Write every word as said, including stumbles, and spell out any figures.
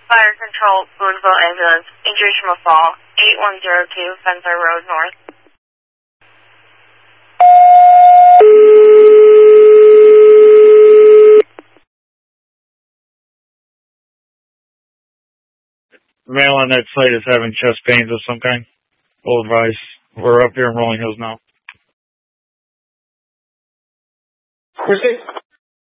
Fire Control, Louisville Ambulance. Injuries from a fall. eight one zero two, Fencer Road North. Male on that site is having chest pains of some kind. We'll advise. We're up here in Rolling Hills now. Chrissy?